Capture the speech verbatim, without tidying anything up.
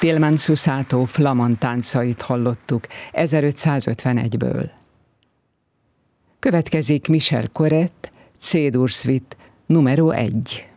Tilman Susato flamand táncait hallottuk ezerötszázötvenegyből. Következik Michel Corrett, C-dur Suite numero egy.